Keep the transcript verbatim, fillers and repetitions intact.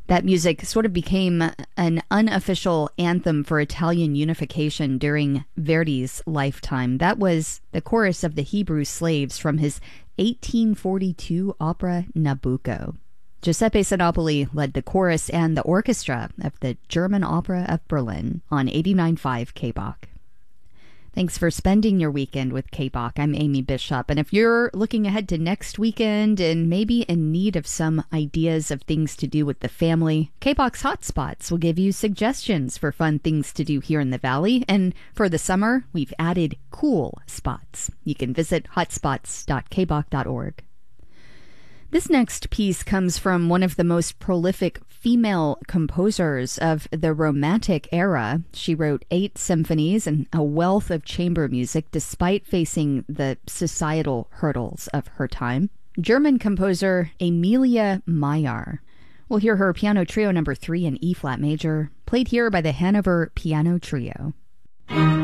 That music sort of became an unofficial anthem for Italian unification during Verdi's lifetime. That was the chorus of the Hebrew slaves from his eighteen forty-two opera Nabucco. Giuseppe Sinopoli led the chorus and the orchestra of the German Opera of Berlin on eighty-nine point five K B O C. Thanks for spending your weekend with K B O C. I'm Amy Bishop, and if you're looking ahead to next weekend and maybe in need of some ideas of things to do with the family, K B O C's Hotspots will give you suggestions for fun things to do here in the Valley. And for the summer, we've added cool spots. You can visit hotspots dot k b o c dot org. This next piece comes from one of the most prolific female composers of the Romantic era. She wrote eight symphonies and a wealth of chamber music despite facing the societal hurdles of her time. German composer Emilia Mayer. We'll hear her Piano Trio number three in E-flat major, played here by the Hanover Piano Trio.